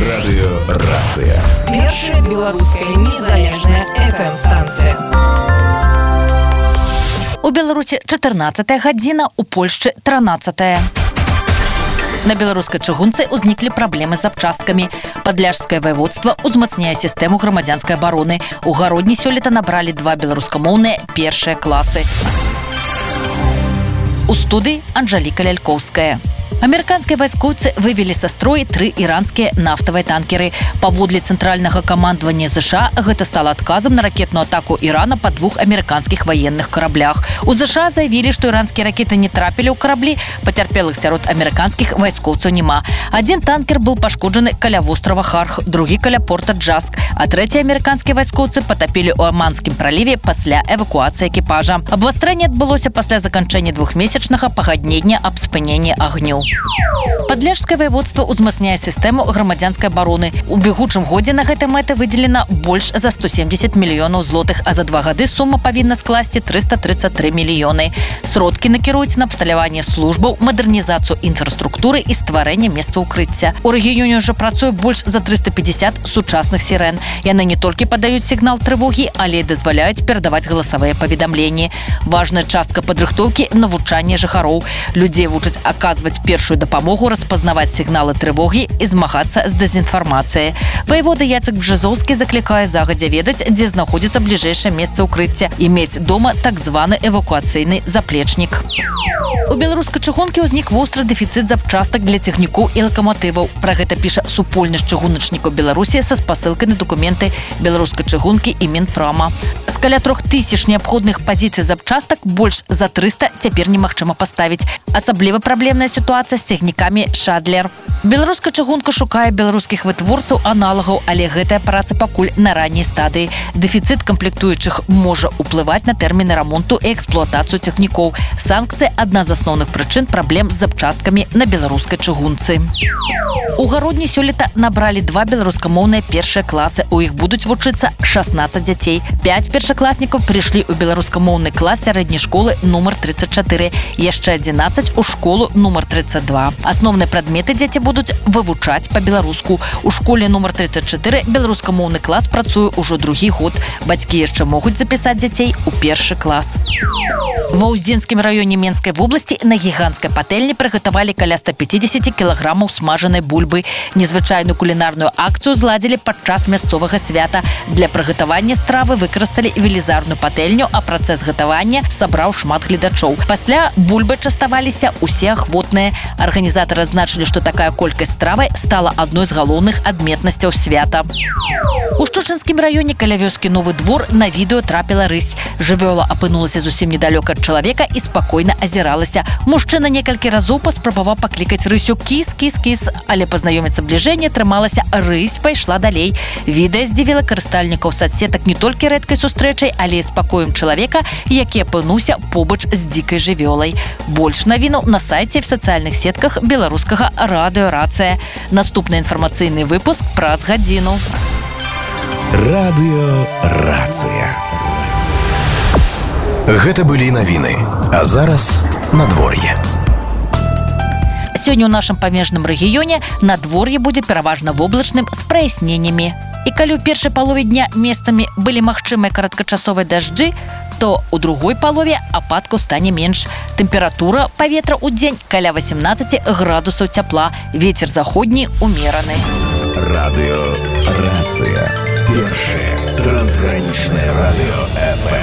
Радыёрацыя. Першая беларуская незалежная FM-станцыя. У Беларусі 14 гадзіна, у Польшчы 13. На беларускай чыгунцы ўзніклі праблемы з запчасткамі. Падляшскае воеводства ўзмацняе сістэму грамадзянскай абароны. У гародні сёлета набралі 2 беларускамоўныя першыя класы. У студыі Анжаліка Лялькоўская. Амерыканскія вайскоўцы вывелі са строю 3 іранскія нафтавыя танкеры. Паводле цэнтральнага камандавання ЗША гэта стала адказам на ракетную атаку Ірана па 2 амерыканскіх ваенных караблях. У ЗША заявілі, што іранскія ракеты не трапілі ў караблі, пацярпелых сярод амерыканскіх вайскоўцаў няма. Адзін танкер быў пашкоджаны каля вострава Харх, другі каля порта Джаск, а трэці амерыканскія вайскоўцы патапілі ў Аманскім праліве пасля эвакуацыі экіпажа. Абвастрэнне адбылося пасля заканчэння 2-месячнага пагаднення аб спыненні агню. Падляшскае воеводства ўзмацняе сістэму грамадзянскай абароны. У бягучым годзе на гэтай мэты выдзелена больш за 170 мільёнаў злотых, а за 2 гады сума павінна скласці 333 мільёны. Сродкі накіруюць на абсталяванне службаў, мадэрнізацыю інфраструктуры і стварэнне месца ўкрыцця. У рэгіёне ўжо працуе больш за 350 сучасных сірэн. Яны не толькі падаюць сігнал трывогі, але і дазваляюць перадаваць галасавыя паведамленні. Важная частка падрыхтоўкі – навучанне жыхароў. Людзей вучаць аказваць першую дапамогу, распазнаваць сігналы трывогі і змагацца з дэзінфармацыяй. Ваевода Яцек Бжезоўскі заклікае загадзя ведаць, дзе знаходзіцца бліжэйшае месца ўкрыцця і мець дома так званы эвакуацыйны заплечнік. У беларускай чыгункі ўзнік востры дэфіцыт запчастак для цягнікоў і лакаматываў. Пра гэта піша супольнасць чыгуначнікаў Беларусі са спасылкай на дакументы беларускай чыгункі і Мінпрама. З каля 3000 неабходных пазіцый запчастак больш за 300 цяпер немагчыма паставіць. Асабліва праблемная сітуацыя з цягнікамі Шадлер. Беларуская чыгунка шукае беларускіх вытворцаў аналагаў, але гэтая праца пакуль на ранняй стадыі. Дэфіцыт камплектуючых можа ўплываць на тэрміны рамонту і эксплуатацыю цягнікоў. Санкцыі – адна з асноўных прычын праблем з запчасткамі на беларускай чыгунцы. У гародні сёлета набралі 2 беларускамоўныя першыя класы. У іх будуць вучыцца 16 дзяцей. 5 першакласнікаў прыйшлі ў беларускамоўны клас сярэдняй школы нумар 34, яшчэ 11 у школу нумар 32. Асноўныя прадметы дзеці будуць вывучаць па-беларуску. У школе нумар 34 беларускамоўны клас працуе ўжо другі год. Бацькі яшчэ могуць запісаць дзяцей у першы клас. Ва Ўздзенскім раёне Менскай вобласці на гіганцкай патэльні прыгатавалі каля 150 кілаграмаў смажанай бульбы. Незвычайную кулінарную акцыю зладзілі падчас мясцовага свята. Для прыгатавання стравы выкарысталі велізарную патэльню, а працэс гатавання сабраў шмат гледачоў. Пасля бульбы частаваліся усе ахвотныя. Арганізатары адзначылі, што такая колькасць стравы стала адной з галоўных адметнасцяў свята. У Шчочынскім раёне каля вёскі Новы двор на відэо трапіла рысь. Жывёла апынулася зусім недалёка ад чалавека і спакойна азіралася. Мужчына некалькі разоў паспрабаваў паклікаць рысю «кіс, кіс, кіс», але пазнаёміцца бліжэй не атрымалася, рысь пайшла далей. Відэа здзівіла карыстальнікаў садсетак не толькі рэдкай сустрэчай, але і спакоем чалавека, які апынуўся побач з дзікай жывёлай. Больш навінаў на сайце і в сацыяльных сетках беларускага радыёрацыя. Наступны інфармацыйны выпуск праз гадзіну. Радыёрацыя. Гэта былі навіны, а зараз надвор'е. Сёння ў нашым памежным рэгіёне надвор'е будзе пераважна воблачным з праясненнямі. І калі ў першай палове дня месцамі былі магчымыя кароткачасовыя дажджы, то ў другой палове ападкаў стане менш. Тэмпература паветра ў дзень каля 18 градусаў цяпла. Вецер заходні умераны. Радыёрацыя. Першае трансгранічнае радыё FM.